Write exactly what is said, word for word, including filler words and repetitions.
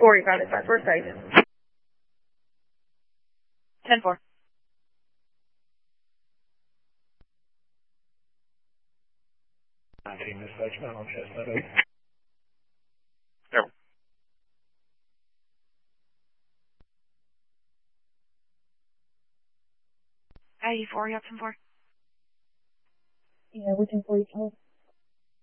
four, you got it, back first side. ten four. I'm getting this judgment on Chestnut Oak. There. I E four, you up ten four? Yeah, we're ten four each other.